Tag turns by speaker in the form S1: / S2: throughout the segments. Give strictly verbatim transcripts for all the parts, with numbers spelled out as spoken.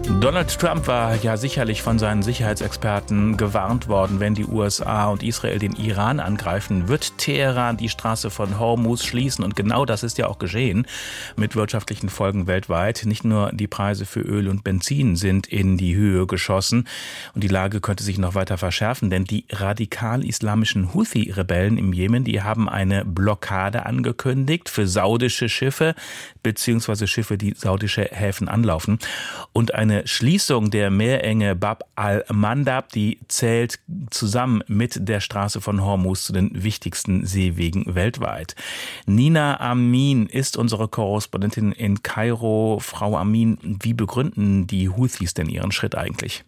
S1: Donald Trump war ja sicherlich von seinen Sicherheitsexperten gewarnt worden, wenn die U S A und Israel den Iran angreifen, wird Teheran die Straße von Hormuz schließen. Und genau das ist ja auch geschehen, mit wirtschaftlichen Folgen weltweit. Nicht nur die Preise für Öl und Benzin sind in die Höhe geschossen und die Lage könnte sich noch weiter verschärfen, denn die radikal-islamischen Houthi-Rebellen im Jemen, die haben eine Blockade angekündigt für saudische Schiffe beziehungsweise Schiffe, die saudische Häfen anlaufen. Und eine Schließung der Meerenge Bab al-Mandab, die zählt zusammen mit der Straße von Hormuz zu den wichtigsten Seewegen weltweit. Nina Amin ist unsere Korrespondentin in Kairo. Frau Amin, wie begründen die Houthis denn ihren Schritt eigentlich?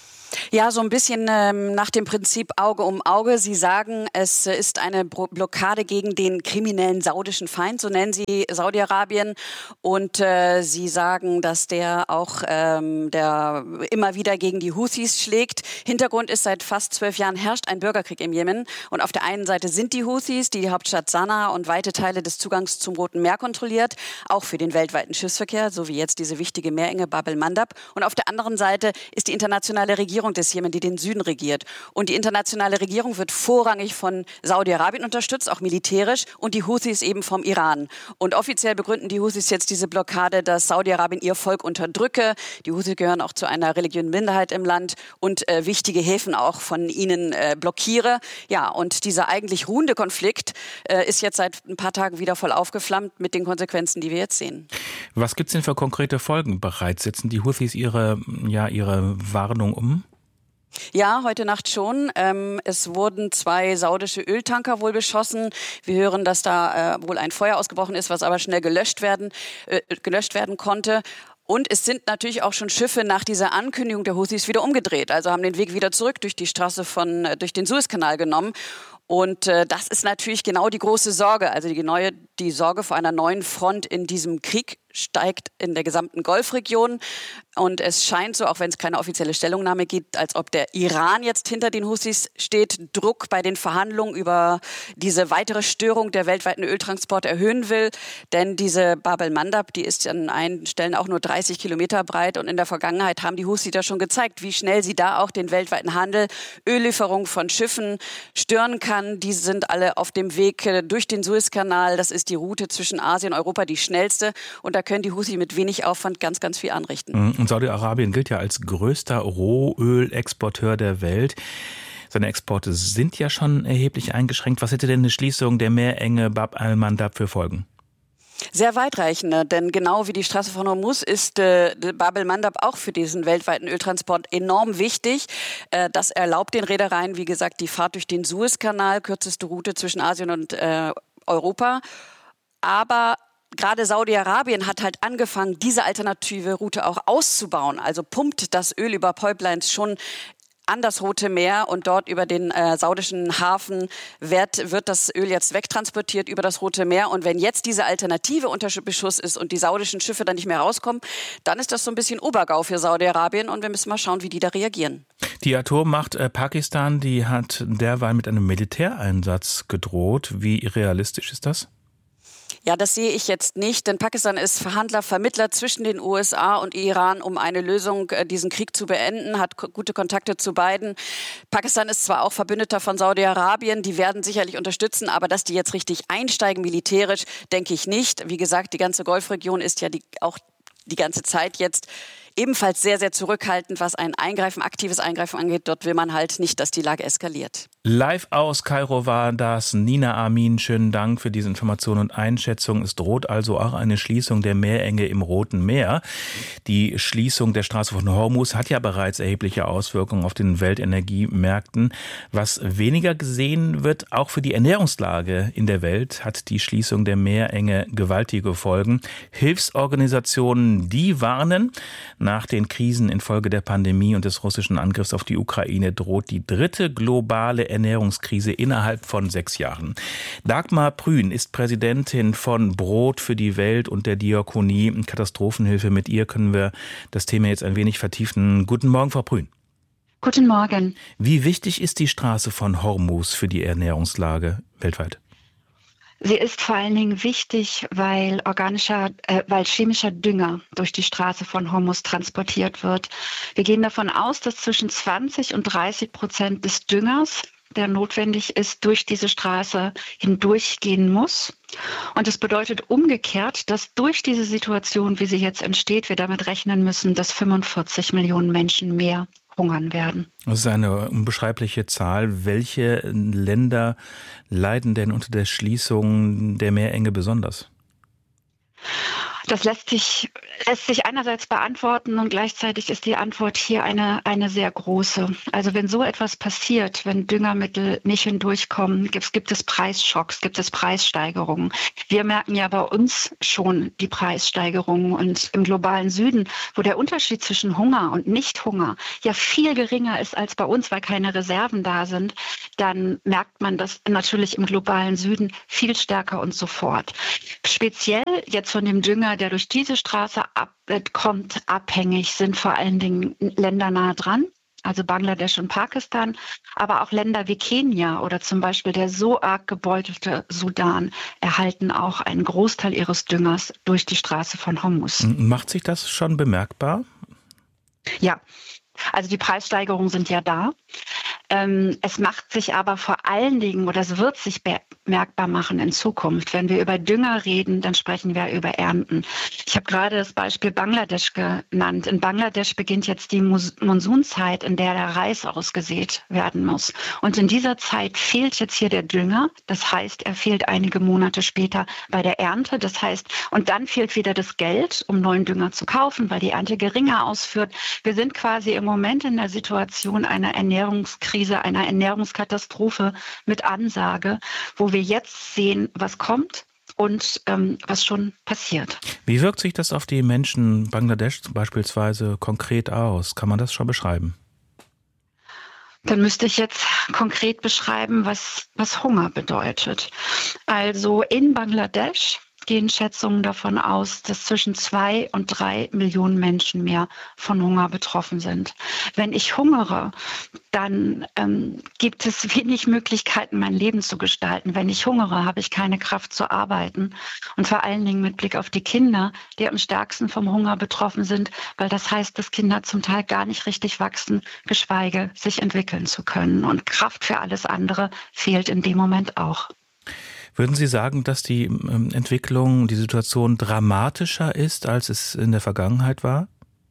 S2: Ja, so ein bisschen ähm, nach dem Prinzip Auge um Auge. Sie sagen, es ist eine Blockade gegen den kriminellen saudischen Feind, so nennen sie Saudi-Arabien. Und äh, sie sagen, dass der auch ähm, der immer wieder gegen die Houthis schlägt. Hintergrund ist, seit fast zwölf Jahren herrscht ein Bürgerkrieg im Jemen. Und auf der einen Seite sind die Houthis, die die Hauptstadt Sanaa und weite Teile des Zugangs zum Roten Meer kontrolliert, auch für den weltweiten Schiffsverkehr, so wie jetzt diese wichtige Meerenge Bab el-Mandab. Und auf der anderen Seite ist die internationale Regierung des Jemen, die den Süden regiert. Und die internationale Regierung wird vorrangig von Saudi-Arabien unterstützt, auch militärisch, und die Houthis eben vom Iran. Und offiziell begründen die Houthis jetzt diese Blockade, dass Saudi-Arabien ihr Volk unterdrücke. Die Houthis gehören auch zu einer religiösen Minderheit im Land und äh, wichtige Häfen auch von ihnen äh, blockiere. Ja, und dieser eigentlich ruhende Konflikt äh, ist jetzt seit ein paar Tagen wieder voll aufgeflammt mit den Konsequenzen, die wir jetzt sehen.
S1: Was gibt es denn für konkrete Folgen bereits? Setzen die Houthis ihre, ja, ihre Warnung um?
S2: Ja, heute Nacht schon. Ähm, es wurden zwei saudische Öltanker wohl beschossen. Wir hören, dass da äh, wohl ein Feuer ausgebrochen ist, was aber schnell gelöscht werden, äh, gelöscht werden konnte. Und es sind natürlich auch schon Schiffe nach dieser Ankündigung der Houthis wieder umgedreht. Also haben den Weg wieder zurück durch die Straße von, äh, durch den Suezkanal genommen. Und äh, das ist natürlich genau die große Sorge. Also die neue, die Sorge vor einer neuen Front in diesem Krieg steigt in der gesamten Golfregion. Und es scheint so, auch wenn es keine offizielle Stellungnahme gibt, als ob der Iran jetzt hinter den Houthis steht, Druck bei den Verhandlungen über diese weitere Störung der weltweiten Öltransporte erhöhen will. Denn diese Bab el-Mandab, die ist an einigen Stellen auch nur dreißig Kilometer breit. Und in der Vergangenheit haben die Houthis da schon gezeigt, wie schnell sie da auch den weltweiten Handel, Öllieferungen von Schiffen stören kann. Die sind alle auf dem Weg durch den Suezkanal. Das ist die Route zwischen Asien und Europa, die schnellste. Und da können die Houthi mit wenig Aufwand ganz, ganz viel anrichten.
S1: Und Saudi-Arabien gilt ja als größter Rohölexporteur der Welt. Seine Exporte sind ja schon erheblich eingeschränkt. Was hätte denn eine Schließung der Meerenge Bab al-Mandab für Folgen?
S2: Sehr weitreichende, denn genau wie die Straße von Hormuz ist äh, Bab el-Mandab auch für diesen weltweiten Öltransport enorm wichtig. Äh, das erlaubt den Reedereien, wie gesagt, die Fahrt durch den Suezkanal, kürzeste Route zwischen Asien und äh, Europa. Aber gerade Saudi-Arabien hat halt angefangen, diese alternative Route auch auszubauen. Also pumpt das Öl über Pipelines schon an das Rote Meer und dort über den äh, saudischen Hafen wird, wird das Öl jetzt wegtransportiert über das Rote Meer. Und wenn jetzt diese Alternative unter Beschuss ist und die saudischen Schiffe dann nicht mehr rauskommen, dann ist das so ein bisschen Obergau für Saudi-Arabien und wir müssen mal schauen, wie die da reagieren.
S1: Die Atommacht äh, Pakistan, die hat derweil mit einem Militäreinsatz gedroht. Wie realistisch ist das?
S2: Ja, das sehe ich jetzt nicht, denn Pakistan ist Verhandler, Vermittler zwischen den U S A und Iran, um eine Lösung, diesen Krieg zu beenden, hat gute Kontakte zu beiden. Pakistan ist zwar auch Verbündeter von Saudi-Arabien, die werden sicherlich unterstützen, aber dass die jetzt richtig einsteigen militärisch, denke ich nicht. Wie gesagt, die ganze Golfregion ist ja die, auch die ganze Zeit jetzt ebenfalls sehr, sehr zurückhaltend, was ein Eingreifen, aktives Eingreifen angeht. Dort will man halt nicht, dass die Lage eskaliert.
S1: Live aus Kairo war das Nina Amin. Schönen Dank für diese Information und Einschätzung. Es droht also auch eine Schließung der Meerenge im Roten Meer. Die Schließung der Straße von Hormuz hat ja bereits erhebliche Auswirkungen auf den Weltenergiemärkten. Was weniger gesehen wird, auch für die Ernährungslage in der Welt, hat die Schließung der Meerenge gewaltige Folgen. Hilfsorganisationen, die warnen, nach den Krisen infolge der Pandemie und des russischen Angriffs auf die Ukraine droht die dritte globale Ernährungskrise innerhalb von sechs Jahren. Dagmar Prühn ist Präsidentin von Brot für die Welt und der Diakonie Katastrophenhilfe. Mit ihr können wir das Thema jetzt ein wenig vertiefen. Guten Morgen, Frau Prühn.
S3: Guten Morgen.
S1: Wie wichtig ist die Straße von Hormuz für die Ernährungslage weltweit?
S3: Sie ist vor allen Dingen wichtig, weil organischer, äh, weil chemischer Dünger durch die Straße von Hormuz transportiert wird. Wir gehen davon aus, dass zwischen zwanzig und dreißig Prozent des Düngers, der notwendig ist, durch diese Straße hindurchgehen muss. Und das bedeutet umgekehrt, dass durch diese Situation, wie sie jetzt entsteht, wir damit rechnen müssen, dass fünfundvierzig Millionen Menschen mehr hungern werden.
S1: Das ist eine unbeschreibliche Zahl. Welche Länder leiden denn unter der Schließung der Meerenge besonders?
S3: Das lässt sich, lässt sich einerseits beantworten und gleichzeitig ist die Antwort hier eine, eine sehr große. Also wenn so etwas passiert, wenn Düngermittel nicht hindurchkommen, gibt, gibt es Preisschocks, gibt es Preissteigerungen. Wir merken ja bei uns schon die Preissteigerungen und im globalen Süden, wo der Unterschied zwischen Hunger und Nichthunger ja viel geringer ist als bei uns, weil keine Reserven da sind, dann merkt man das natürlich im globalen Süden viel stärker und sofort. Speziell jetzt von dem Dünger, der durch diese Straße ab, äh, kommt, abhängig sind vor allen Dingen Länder nahe dran, also Bangladesch und Pakistan, aber auch Länder wie Kenia oder zum Beispiel der so arg gebeutelte Sudan erhalten auch einen Großteil ihres Düngers durch die Straße von Hormuz.
S1: Macht sich das schon bemerkbar?
S3: Ja, also die Preissteigerungen sind ja da. Ähm, es macht sich aber vor allen Dingen, oder es wird sich bemerkbar machen in Zukunft. Wenn wir über Dünger reden, dann sprechen wir über Ernten. Ich habe gerade das Beispiel Bangladesch genannt. In Bangladesch beginnt jetzt die Monsunzeit, in der der Reis ausgesät werden muss. Und in dieser Zeit fehlt jetzt hier der Dünger. Das heißt, er fehlt einige Monate später bei der Ernte. Das heißt, und dann fehlt wieder das Geld, um neuen Dünger zu kaufen, weil die Ernte geringer ausführt. Wir sind quasi im Moment in der Situation einer Ernährungskrise, einer Ernährungskatastrophe mit Ansage, wo wir jetzt sehen, was kommt und ähm, was schon passiert.
S1: Wie wirkt sich das auf die Menschen Bangladesch beispielsweise konkret aus? Kann man das schon beschreiben?
S3: Dann müsste ich jetzt konkret beschreiben, was, was Hunger bedeutet. Also in Bangladesch gehen Schätzungen davon aus, dass zwischen zwei und drei Millionen Menschen mehr von Hunger betroffen sind. Wenn ich hungere, dann ähm, gibt es wenig Möglichkeiten, mein Leben zu gestalten. Wenn ich hungere, habe ich keine Kraft zu arbeiten. Und vor allen Dingen mit Blick auf die Kinder, die am stärksten vom Hunger betroffen sind, weil das heißt, dass Kinder zum Teil gar nicht richtig wachsen, geschweige sich entwickeln zu können. Und Kraft für alles andere fehlt in dem Moment auch.
S1: Würden Sie sagen, dass die Entwicklung, die Situation dramatischer ist, als es in der Vergangenheit war?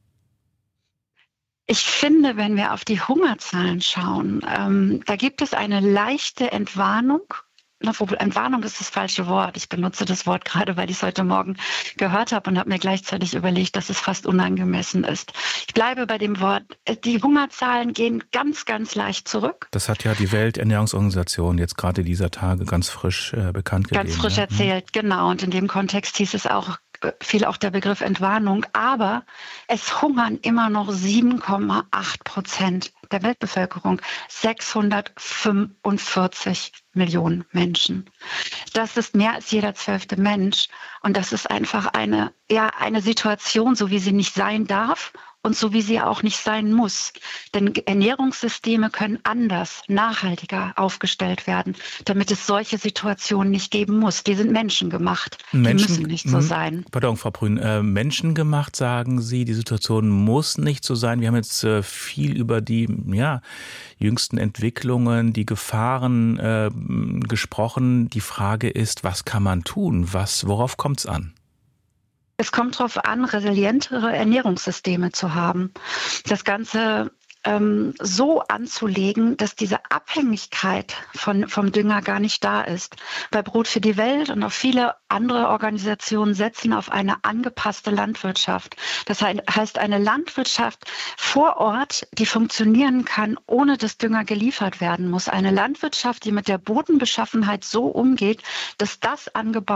S3: Ich finde, wenn wir auf die Hungerzahlen schauen, ähm, da gibt es eine leichte Entwarnung. Na, Entwarnung ist das falsche Wort. Ich benutze das Wort gerade, weil ich es heute Morgen gehört habe und habe mir gleichzeitig überlegt, dass es fast unangemessen ist. Ich bleibe bei dem Wort, die Hungerzahlen gehen ganz, ganz leicht zurück.
S1: Das hat ja die Welternährungsorganisation jetzt gerade dieser Tage ganz frisch äh, bekannt gegeben.
S3: Ganz frisch
S1: ja?
S3: erzählt, genau. Und in dem Kontext hieß es auch, fiel auch der Begriff Entwarnung. Aber es hungern immer noch sieben Komma acht Prozent der Weltbevölkerung, sechshundertfünfundvierzig Millionen Menschen. Das ist mehr als jeder zwölfte Mensch. Und das ist einfach eine, ja, eine Situation, so wie sie nicht sein darf und so wie sie auch nicht sein muss. Denn Ernährungssysteme können anders, nachhaltiger aufgestellt werden, damit es solche Situationen nicht geben muss. Die sind menschengemacht.
S1: Menschen,
S3: die müssen nicht so sein.
S1: Pardon, Frau Brün, äh, menschengemacht, sagen Sie, die Situation muss nicht so sein. Wir haben jetzt äh, viel über die ja, jüngsten Entwicklungen, die Gefahren äh, gesprochen. Die Frage ist, was kann man tun? Was, worauf kommt es an?
S3: Es kommt darauf an, resilientere Ernährungssysteme zu haben. Das Ganze ähm, so anzulegen, dass diese Abhängigkeit von, vom Dünger gar nicht da ist. Bei Brot für die Welt und auch viele andere Organisationen setzen auf eine angepasste Landwirtschaft. Das heißt eine Landwirtschaft vor Ort, die funktionieren kann, ohne dass Dünger geliefert werden muss. Eine Landwirtschaft, die mit der Bodenbeschaffenheit so umgeht, dass das angebaut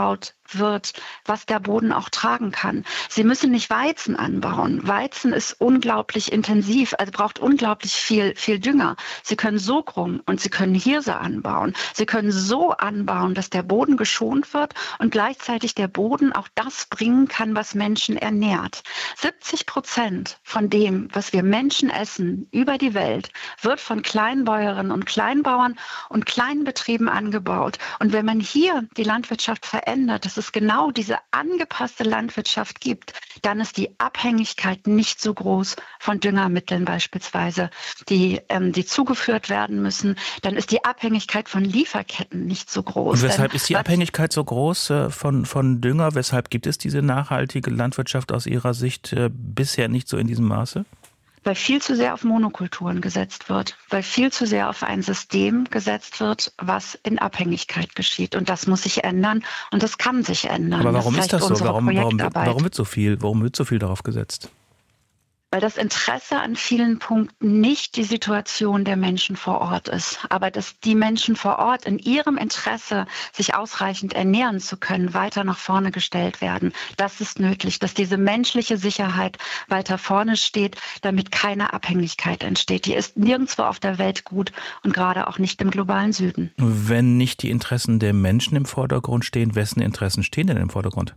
S3: wird, was der Boden auch tragen kann. Sie müssen nicht Weizen anbauen. Weizen ist unglaublich intensiv, also braucht unglaublich viel, viel Dünger. Sie können Sorghum und Sie können Hirse anbauen. Sie können so anbauen, dass der Boden geschont wird und gleichzeitig der Boden auch das bringen kann, was Menschen ernährt. siebzig Prozent von dem, was wir Menschen essen über die Welt, wird von Kleinbäuerinnen und Kleinbauern und kleinen Betrieben angebaut. Und wenn man hier die Landwirtschaft verändert, dass es genau diese angepasste Landwirtschaft gibt, dann ist die Abhängigkeit nicht so groß von Düngermitteln beispielsweise, die, ähm, die zugeführt werden müssen. Dann ist die Abhängigkeit von Lieferketten nicht so groß.
S1: Und weshalb
S3: Denn,
S1: ist die Abhängigkeit so groß äh, von, von Dünger? Weshalb gibt es diese nachhaltige Landwirtschaft aus Ihrer Sicht äh, bisher nicht so in diesem Maße?
S3: Weil viel zu sehr auf Monokulturen gesetzt wird, weil viel zu sehr auf ein System gesetzt wird, was in Abhängigkeit geschieht. Und das muss sich ändern und das kann sich ändern.
S1: Aber warum
S3: das
S1: ist das so? Warum, warum, warum wird so viel, warum wird so viel darauf gesetzt?
S3: Weil das Interesse an vielen Punkten nicht die Situation der Menschen vor Ort ist. Aber dass die Menschen vor Ort in ihrem Interesse, sich ausreichend ernähren zu können, weiter nach vorne gestellt werden. Das ist nötig, dass diese menschliche Sicherheit weiter vorne steht, damit keine Abhängigkeit entsteht. Die ist nirgendwo auf der Welt gut und gerade auch nicht im globalen Süden.
S1: Wenn nicht die Interessen der Menschen im Vordergrund stehen, wessen Interessen stehen denn im Vordergrund?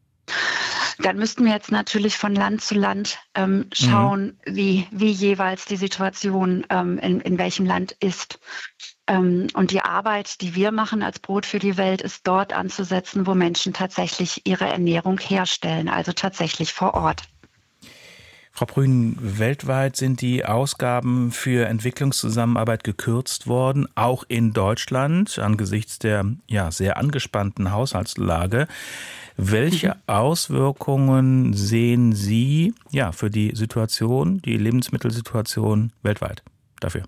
S3: Dann müssten wir jetzt natürlich von Land zu Land ähm, schauen, mhm. wie, wie jeweils die Situation ähm, in, in welchem Land ist. Ähm, und die Arbeit, die wir machen als Brot für die Welt, ist dort anzusetzen, wo Menschen tatsächlich ihre Ernährung herstellen, also tatsächlich vor Ort.
S1: Frau Prün, weltweit sind die Ausgaben für Entwicklungszusammenarbeit gekürzt worden, auch in Deutschland, angesichts der ja, sehr angespannten Haushaltslage. Welche Auswirkungen sehen Sie ja, für die Situation, die Lebensmittelsituation weltweit dafür?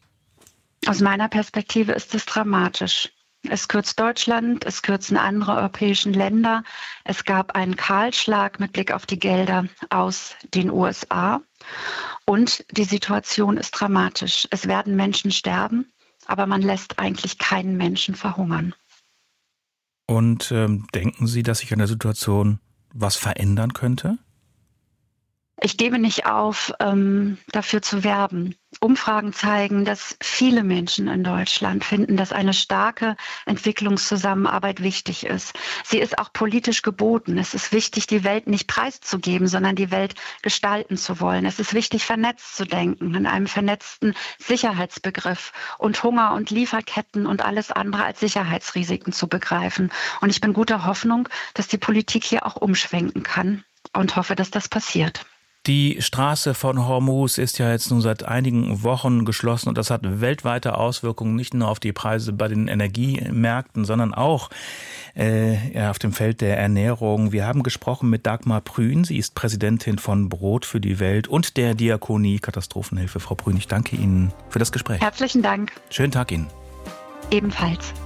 S3: Aus meiner Perspektive ist es dramatisch. Es kürzt Deutschland, es kürzen andere europäische Länder. Es gab einen Kahlschlag mit Blick auf die Gelder aus den U S A. Und die Situation ist dramatisch. Es werden Menschen sterben, aber man lässt eigentlich keinen Menschen verhungern.
S1: Und ähm, denken Sie, dass sich an der Situation was verändern könnte?
S3: Ich gebe nicht auf, ähm, dafür zu werben. Umfragen zeigen, dass viele Menschen in Deutschland finden, dass eine starke Entwicklungszusammenarbeit wichtig ist. Sie ist auch politisch geboten. Es ist wichtig, die Welt nicht preiszugeben, sondern die Welt gestalten zu wollen. Es ist wichtig, vernetzt zu denken, in einem vernetzten Sicherheitsbegriff und Hunger und Lieferketten und alles andere als Sicherheitsrisiken zu begreifen. Und ich bin guter Hoffnung, dass die Politik hier auch umschwenken kann und hoffe, dass das passiert.
S1: Die Straße von Hormuz ist ja jetzt nun seit einigen Wochen geschlossen und das hat weltweite Auswirkungen, nicht nur auf die Preise bei den Energiemärkten, sondern auch äh, ja, auf dem Feld der Ernährung. Wir haben gesprochen mit Dagmar Prün, sie ist Präsidentin von Brot für die Welt und der Diakonie Katastrophenhilfe. Frau Prün, ich danke Ihnen für das Gespräch.
S3: Herzlichen Dank.
S1: Schönen Tag Ihnen.
S3: Ebenfalls.